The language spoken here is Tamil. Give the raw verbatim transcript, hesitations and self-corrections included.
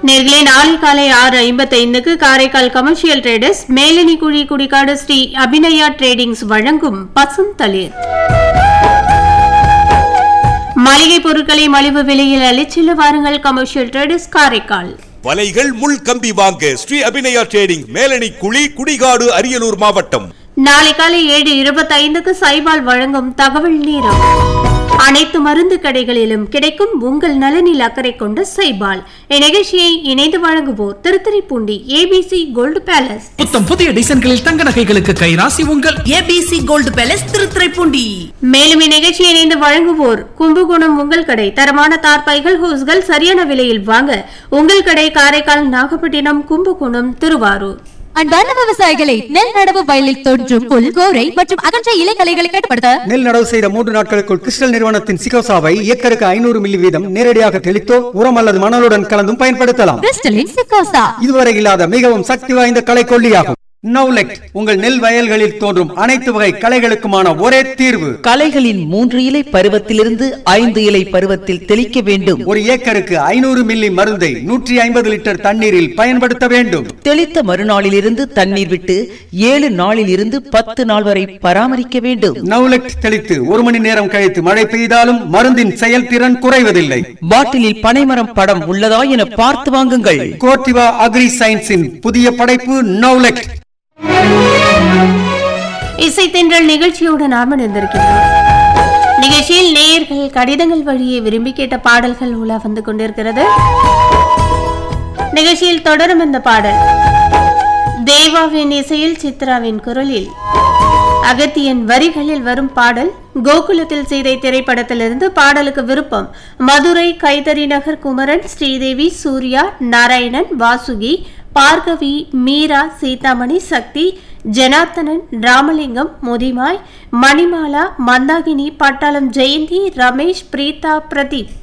நேர்களே நாளை காலை ஆறு ஐம்பத்தி ஐந்துக்கு காரைக்கால் கமர்ஷியல் ட்ரேடர்ஸ் மேலணி குழி குடிக்காடு ஸ்ரீ அபிநயா ட்ரேடிங்ஸ் வழங்கும் பசுந்தளிர். மளிகை பொருட்களை மலிவு விலையில் அளிச்சில வாருங்கள் கமர்ஷியல் ட்ரேடர்ஸ் காரைக்கால். வலைகள் முள் கம்பி வாங்க ஸ்ரீ அபிநயா ட்ரேடிங் மேலணி குழி குடிகாடு அரியலூர் மாவட்டம். நாளை காலை ஏழு இருபத்தி ஐந்துக்கு சைபால் வழங்கும் தகவல் நேரம். அனைத்து மருந்து கடைகளிலும் கிடைக்கும் உங்கள் நலனில் அக்கறை கொண்ட சைபால். இந்நிகழ்ச்சியை இணைந்து வழங்குவோர் திருத்துறைப்பூண்டி ஏபிசி கோல்டு பேலஸ். புத்தம் புதிய டிசைன்களில் தங்க நகைகளுக்கு கைராசி உங்கள் ஏபிசி கோல்டு பேலஸ் திருத்துறைப்பூண்டி. மேலும் இந்நிகழ்ச்சியை இணைந்து வழங்குவோர் கும்பகோணம் உங்கள் கடை. தரமான தார்பாய்கள் ஹோஸ்கள் சரியான விலையில் வாங்க உங்கள் கடை காரைக்கால், நாகப்பட்டினம், கும்பகோணம், திருவாரூர். அன்பான விவசாயிகளை, நெல் நடவு வயலில் தோன்றும் புல், கோரை மற்றும் அகன்ற இலைகளை கட்டுப்படுத்த நெல் நடவு செய்த மூன்று நாட்களுக்குள் கிறிஸ்டல் நிறுவனத்தின் சிகோசாவை ஏக்கருக்கு ஐநூறு மில்லி வீதம் நேரடியாக தெளித்தோ உரம் அல்லது மணலுடன் கலந்தும் பயன்படுத்தலாம். கிறிஸ்டலின் சிகோசா இதுவரை இல்லாத மிகவும் சக்தி வாய்ந்த களை கொல்லியாகும். நவுலெக்ட் உங்கள் நெல் வயல்களில் தோன்றும் அனைத்து வகை களைகளுக்குமான ஒரே தீர்வு. களைகளின் மூன்று இலை பருவத்திலிருந்து ஐந்து இலை பருவத்தில் தெளிக்க வேண்டும். ஒரு ஏக்கருக்கு ஐநூறு மில்லி மருந்தை நூற்றி ஐம்பது லிட்டர் தண்ணீரில் பயன்படுத்த வேண்டும். தெளித்த மறுநாளிலிருந்து தண்ணீர் விட்டு ஏழு நாளில் இருந்து பத்து நாள் வரை பராமரிக்க வேண்டும். நவுலெக்ட் தெளித்து ஒரு மணி நேரம் கழித்து மழை பெய்தாலும் மருந்தின் செயல்திறன் குறைவதில்லை. பாட்டிலில் பனைமரம் படம் உள்ளதா என பார்த்து வாங்குங்கள். கோர்டிவா அக்ரி சயின்ஸின் புதிய படைப்பு நவுலெக்ட். இசை தென்றல் நிகழ்ச்சியோடு நாம் இணைந்திருக்கின்றோம். நிகழ்ச்சியில் நேயர்கள் கடிதங்கள் வழியே விரும்பி கேட்ட பாடல்கள் உலா வந்து கொண்டிருக்கிறது. நிகழ்ச்சியில் தொடரும் இந்த பாடல் தேவாவின் இசையில் சித்ராவின் குரலில் அகத்தியன் வரிகளில் வரும் பாடல். கோகுலத்தில் சீதை திரைப்படத்திலிருந்து பாடலுக்கு விருப்பம் மதுரை கைதறி நகர் குமரன், ஸ்ரீதேவி, சூர்யா, நாராயணன், வாசுகி, பார்கவி, மீரா, சீதாமணி, சக்தி, ஜனார்த்தனன், ராமலிங்கம், முதிமாய், மணிமாலா, மந்தாகினி, பட்டாளம் ஜெயந்தி, ரமேஷ், பிரீதா, பிரதீப்.